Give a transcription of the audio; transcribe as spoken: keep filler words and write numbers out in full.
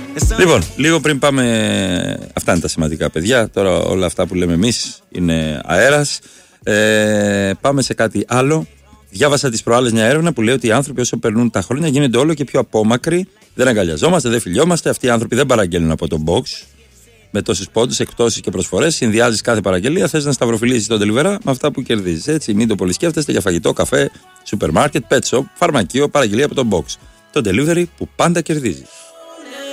Λοιπόν, λίγο πριν πάμε. Αυτά είναι τα σημαντικά, παιδιά. Τώρα όλα αυτά που λέμε εμείς είναι αέρας. Ε, πάμε σε κάτι άλλο. Διάβασα τις προάλλες μια έρευνα που λέει ότι οι άνθρωποι όσο περνούν τα χρόνια γίνονται όλο και πιο απόμακροι. Δεν αγκαλιαζόμαστε, δεν φιλιόμαστε. Αυτοί οι άνθρωποι δεν παραγγέλνουν από το box. Με τόσους πόντους, εκπτώσεις και προσφορές. Συνδυάζεις κάθε παραγγελία. Θες να σταυροφιλήσεις τον delivery με αυτά που κερδίζεις. Έτσι, μην το πολύ σκέφτεστε για φαγητό, καφέ, σούπερ μάρκετ, pet shop, φαρμακείο, παραγγελία από το box. Το delivery που πάντα κερδίζει.